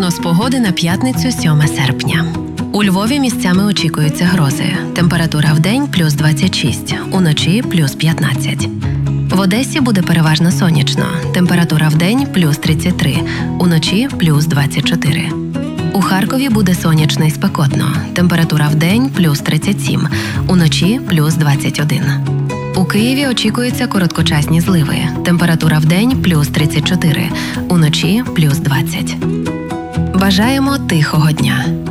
Прогноз погоди на п'ятницю 7 серпня. У Львові місцями очікуються грози. Температура вдень – плюс 26, уночі – плюс 15. В Одесі буде переважно сонячно. Температура вдень – плюс 33, уночі – плюс 24. У Харкові буде сонячно і спекотно. Температура вдень – плюс 37, уночі – плюс 21. У Києві очікуються короткочасні зливи. Температура вдень – плюс 34, уночі – плюс 20. Бажаємо тихого дня!